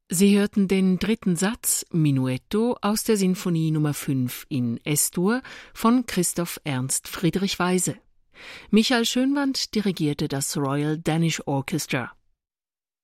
Sie hörten den dritten Satz Menuetto aus der Sinfonie Nummer 5 in S-Dur von Christoph Ernst Friedrich Weise. Michael Schönwandt dirigierte das Royal Danish Orchestra.